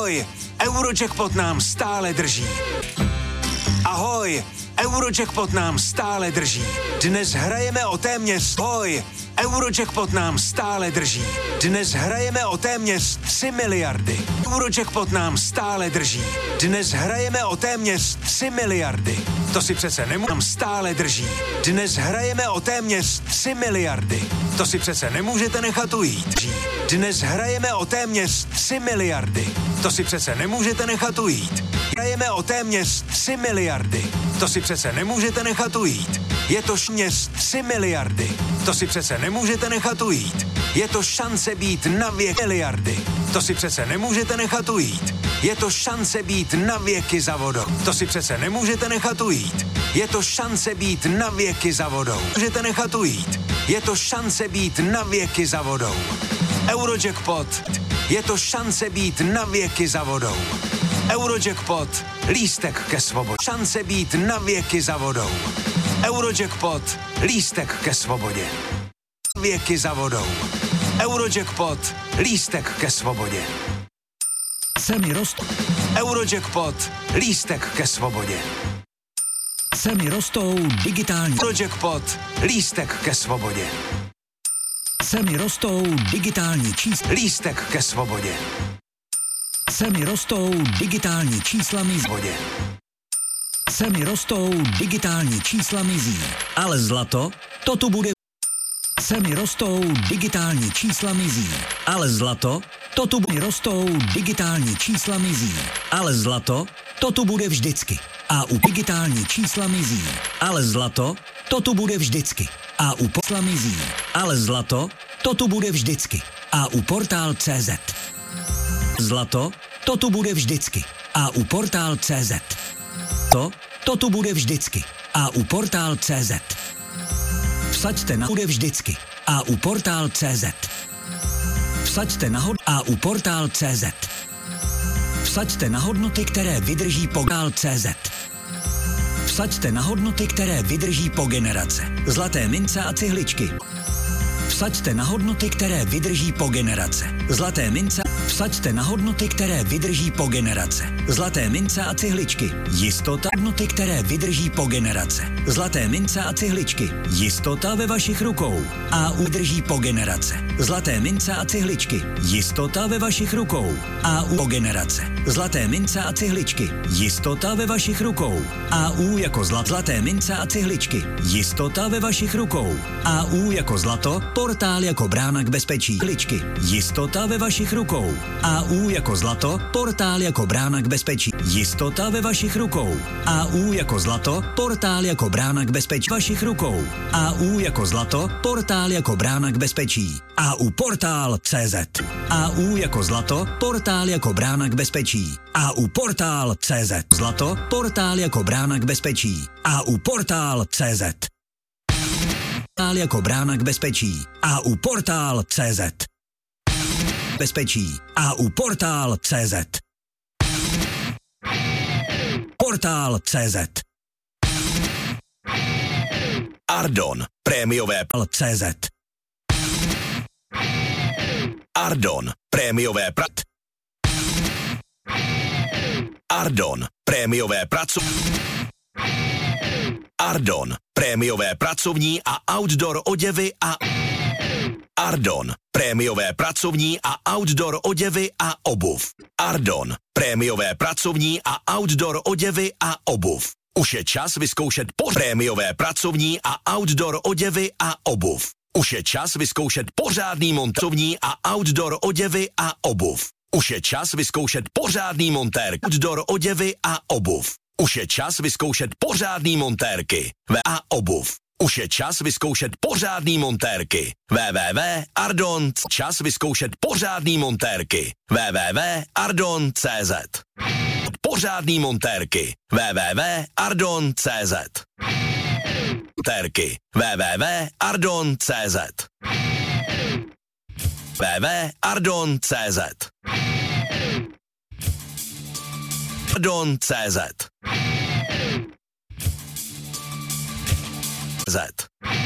Ahoj, Eurojackpot nám stále drží. Ahoj, Eurojackpot nám stále drží. Dnes hrajeme o téměř... Ahoj, Eurojackpot nám stále drží. Dnes hrajeme o téměř 3 miliardy. Eurojackpot nám stále drží. Dnes hrajeme o téměř 3 miliardy. To si přece nám stále drží. Dnes hrajeme o téměř 3 miliardy. To si přece nemůžete nechat ujít. Dnes hrajeme o téměř 3 miliardy. To si přece nemůžete nechat ujít. Hrajeme o téměř 3 miliardy. To si přece nemůžete nechat ujít. Je to šměř 3 miliardy. To si přece nemůžete nechat ujít. Je to šance být na věk miliardy. To si přece nemůžete nechat ujít. Je to šance být na věky za vodou. To si přece nemůžete nechat ujít. Je to šance být na věky za vodou. Můžete nechat ujít. Je to šance být na věky za vodou. Eurojackpot. Je to šance být na věky za vodou. Eurojackpot. Lístek ke svobodě. Šance být na věky za vodou. Eurojackpot. Lístek ke svobodě. Věky za vodou. Eurojackpot. Lístek ke svobodě. Semi rostou. Eurojackpot. Lístek ke svobodě. Semi rostou digitální. Eurojackpot. Lístek ke svobodě. Semi rostou digitální čísla. Lístek ke svobodě. Semi rostou digitální čísla mizí. Semi rostou digitální čísla mizí. Ale zlato, to tu bude. Semi rostou digitální čísla mizí. Ale zlato, to tu bude. Rostou digitální čísla mizí. Ale zlato, to tu bude vždycky. A u digitální čísla mizí. Ale zlato, to tu bude vždycky. A u posla mizí. Ale zlato, to tu bude vždycky. A u portál.cz. Zlato, to tu bude vždycky. A u portál.cz. To tu bude vždycky. A u portál.cz. Vsaďte na bude vždycky. A u portál.cz. Vsaďte na a u portál.cz. Vsaďte na hodnoty, které vydrží portál.cz. Vsaďte na hodnoty, které vydrží po generace. Zlaté mince a cihličky. Vsaďte na hodnoty, které vydrží po generace. Zlaté mince. Vsaďte na hodnoty, které vydrží po generace. Zlaté mince a cihličky. Jistota. Hodnoty, které vydrží po generace. Zlaté mince a cihličky. Jistota ve vašich rukou. A udrží po generace. Zlaté mince a cihličky. Jistota ve vašich rukou. A po generace. Zlaté mince a cihličky. Jistota ve vašich rukou. A jako zlaté mince a cihličky. Jistota ve vašich rukou. A jako zlato. Portál jako brána k bezpečí. Kličky. Jistota ve vašich rukou. A jako zlato. Portál jako brána k bezpečí. Jistota ve vašich rukou. A jako zlato. Portál jako brána k bezpečí. Vašich rukou. A jako zlato. Portál jako brána k bezpečí. A portál.cz. A jako zlato. Portál jako brána k bezpečí. A portál.cz. Zlato. Portál jako brána k bezpečí. A portál.cz. Portál jako brána k bezpečí. A portál.cz. Bezpečí. A portál.cz. Portál.cz. Ardon. Prémiové CZ. Ardon. Prémiové Ardon. Prémiové Ardon. Prémiové pracovní a outdoor oděvy a Ardon. Prémiové pracovní a outdoor oděvy a obuv. Ardon. Prémiové pracovní a outdoor oděvy a obuv. Už je čas vyzkoušet prémiové pracovní a outdoor oděvy a obuv. Už je čas vyzkoušet pořádný montovní a outdoor oděvy a obuv. Už je čas vyzkoušet pořádný montér outdoor oděvy a obuv. Už je čas vyzkoušet pořádný montérky a obuv. Už je čas vyzkoušet pořádný montérky. www.ardon. Čas vyzkoušet pořádný montérky. www.ardon.cz. Pořádný montérky. www.ardon.cz. Montérky. www.ardon.cz. www.ardon.cz. Ardon.cz.